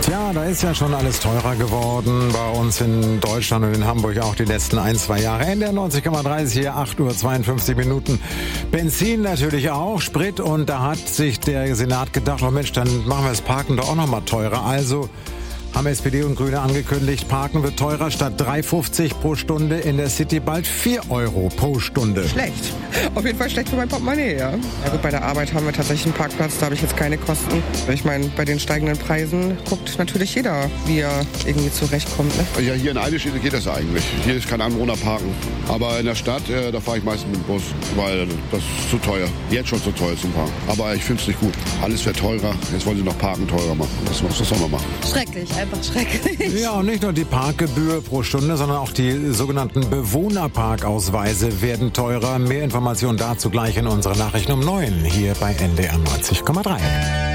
Ja, da ist ja schon alles teurer geworden bei uns in Deutschland und in Hamburg auch die letzten 1-2 Jahre. NDR 90,30 hier, 8:52 Minuten. Benzin natürlich auch, Sprit, und da hat sich der Senat gedacht, oh Mensch, dann machen wir das Parken doch auch noch mal teurer. Also haben SPD und Grüne angekündigt, Parken wird teurer, statt 3,50 pro Stunde in der City bald 4 Euro pro Stunde. Schlecht. Auf jeden Fall schlecht für mein Portemonnaie, ja. Ja gut, bei der Arbeit haben wir tatsächlich einen Parkplatz, da habe ich jetzt keine Kosten. Ich meine, bei den steigenden Preisen guckt natürlich jeder, wie er irgendwie zurechtkommt. Ne? Ja, hier in Eidelstedt geht das eigentlich. Hier ist kein Anwohner parken. Aber in der Stadt, da fahre ich meistens mit dem Bus, weil das ist zu teuer. Jetzt schon zu teuer zum Parken. Aber ich finde es nicht gut. Alles wird teurer. Jetzt wollen sie noch Parken teurer machen. Was soll man machen? Schrecklich, einfach schrecklich. Ja, und nicht nur die Parkgebühr pro Stunde, sondern auch die sogenannten Bewohnerparkausweise werden teurer. Mehr Informationen dazu gleich in unserer Nachrichten um 9 hier bei NDR 90,3.